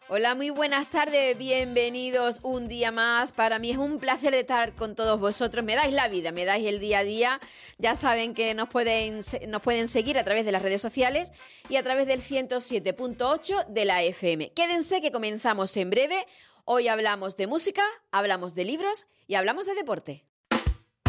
Hola, muy buenas tardes, bienvenidos un día más. Para mí es un placer estar con todos vosotros. Me dais la vida, me dais el día a día. Ya saben que nos pueden seguir a través de las redes sociales y a través del 107.8 de la FM. Quédense que comenzamos en breve. Hoy hablamos de música, hablamos de libros y hablamos de deporte.